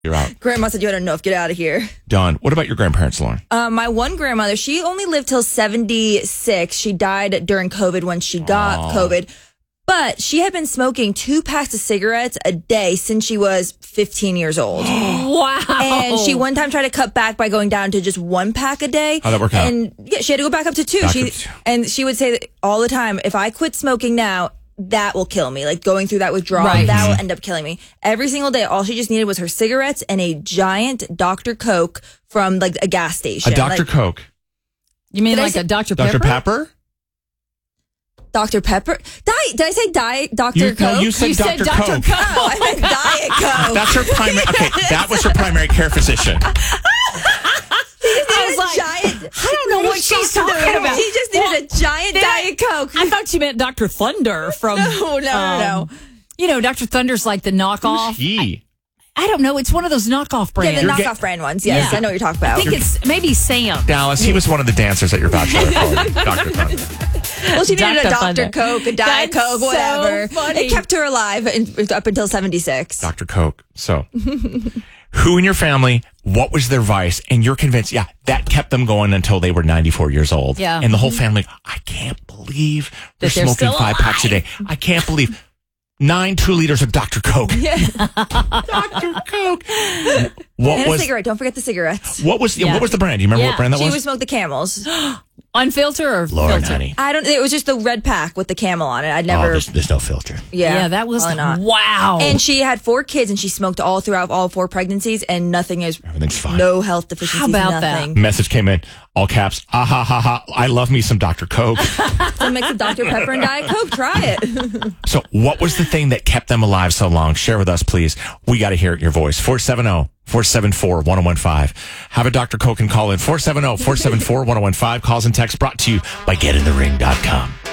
You're out. Grandma said you had enough. Get out of here. Done. What about your grandparents, Lauren? My one grandmother, she only lived till 76. She died during COVID when she got COVID. But she had been smoking 2 packs of cigarettes a day since she was 15 years old. Wow. And she one time tried to cut back by going down to just 1 pack a day. How'd that work out? And yeah, she had to go back up to 2. And she would say that all the time, if I quit smoking now, that will kill me. Like going through that withdrawal, that will end up killing me. Every single day, all she just needed was her cigarettes and a giant Dr. Coke from like a gas station. A Dr. Coke. You mean like a Dr. Pepper? Dr. Pepper? Dr. Pepper? Did I say Diet Dr. Coke? No, you said Dr. Coke. Oh, I meant Diet Coke. That's her primary. Okay, that was her primary care physician. I was like, I don't know what she's talking about. She just needed a giant Diet Coke. I thought she meant Dr. Thunder from... No. You know, Dr. Thunder's like the knockoff. I don't know. It's one of those knockoff brands. Yeah, the knockoff brand ones. Yes, I know what you're talking about. I think it's maybe Sam. Dallas, he was one of the dancers at your bachelor party. Dr. Thunder. Well, she needed a Dr. Thunder. Coke, a Diet That's Coke, whatever. so funny. It kept her alive up until 76. Dr. Coke. So, who in your family, what was their vice? And you're convinced, that kept them going until they were 94 years old. Yeah. And the whole family, I can't believe they're That they're smoking still 5 packs a day. I can't believe 9 2 liters of Dr. Coke. Dr. Coke. And a cigarette. Don't forget the cigarettes. What was the brand? Do you remember what brand that was? She would smoke the Camels. Unfiltered or Lauren, filtered? honey. It was just the red pack with the camel on it. I'd never. There's no filter. Yeah, that was not. Wow. And she had 4 kids, and she smoked all throughout all 4 pregnancies, and Everything's fine. No health deficiencies. How about nothing. Message came in, all caps. Ah ha ha ha! I love me some Dr. Coke. So mix of Dr. Pepper and Diet Coke. Try it. So, what was the thing that kept them alive so long? Share with us, please. We got to hear your voice. 470-474-1015. Have a Dr. Coke and call in. 470-474-1015. Calls and texts brought to you by GetInTheRing.com.